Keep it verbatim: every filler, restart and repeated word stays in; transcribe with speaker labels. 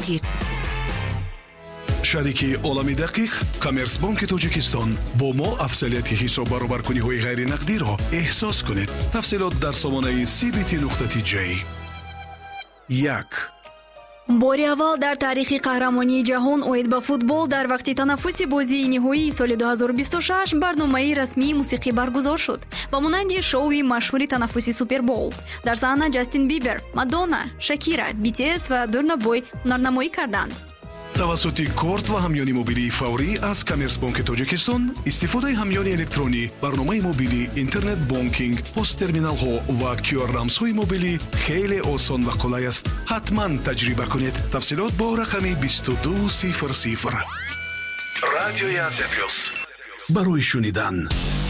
Speaker 1: دقیق.
Speaker 2: شریک عالمی دقیق کامرسبانک تاجیکستان. با ما افضلیت حساب برابرکنی‌های غیر نقدی را احساس کنید. تفصیلات در سامانه سی بی تی نقطه تی جی. یک
Speaker 3: باری اول در تاریخ قهرمانی جهان اوید با فوتبال در وقت تنفس بازی نهایی سال دو هزار و بیست و شش برنامه رسمی موسیقی برگزار شد با مانند شوی مشهور تنفسی سوپر بول. در صحنه جاستین بیبر، مادونا، شاکیرا، بی تی اس و برنا بوی هنرنمایی کردند.
Speaker 2: توسط کارت و همیانی موبیلی فوری از کامرسبانک تاجیکستان استفاده همیانی الکترونی، برنامه موبیلی، اینترنت بانکینگ، پست ترمینال ها و کیو آر رمزهای موبیلی خیلی آسان و قلای است. حتما تجربه کنید. تفصیلات با رقم بیست و دو صفر صفر. رادیوی آزیا پلاس، برای شنیدن.